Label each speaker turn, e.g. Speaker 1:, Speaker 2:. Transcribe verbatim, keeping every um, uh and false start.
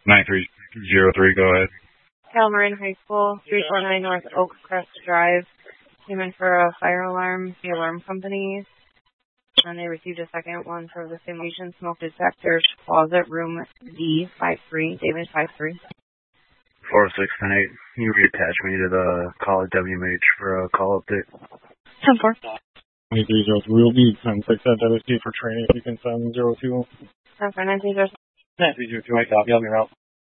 Speaker 1: nine three zero three, go ahead.
Speaker 2: Calmarin High School, three forty-nine North Oak Crest Drive. Came in for a fire alarm, the alarm company. And they received a second one for the same location, smoke detectors, closet, room D five three, David five three.
Speaker 1: four six ten eight, you reattach me to the call at W M H for a call update.
Speaker 2: ten four.
Speaker 3: nine three zero three, we'll be send six at W S T for training if you can send zero two.
Speaker 2: ten four, nine three zero.
Speaker 3: nine three zero two, I copy, I'll be around.